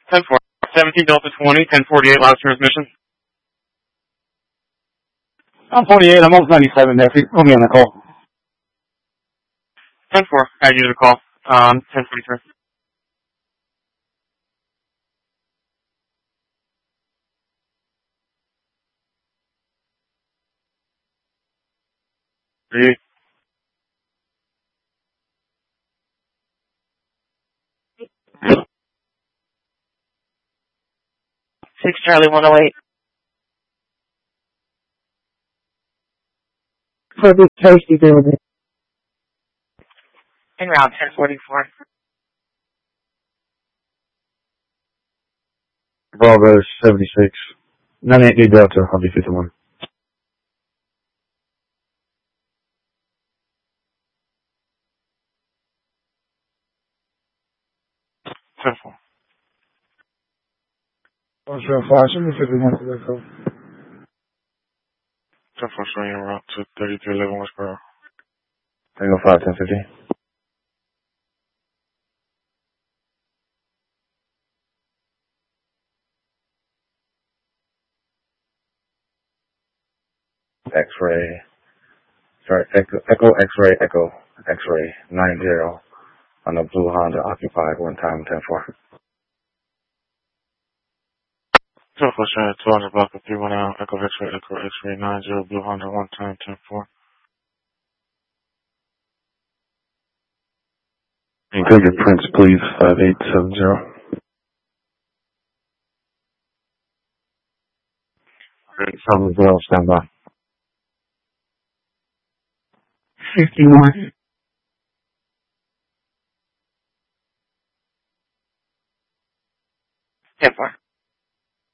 10-4. 17 Delta 20, 1048, last transmission. I'm 48. I'm almost 97 there. Put me on the call. 10-4. I need a call. 1043. Three. 6 Charlie 108. For the Tracy building. En route 1044. Bravo 76. 98 Delta. I'll be 51. Ten-4. Oscar 5, send me 51 for that call. 10-4, showing en route to 3311 Westboro. Tango 5, 1050. X-ray. Sorry, Echo, X-ray, Echo, X-ray 90 on the blue Honda occupied one time 10-4. 10-4, showing 200 block of 31 out. Echo X-ray 90, blue Honda, one time 10-4. Include your prints, please, 5870. Southern Bell, stand by. 51. 10-4.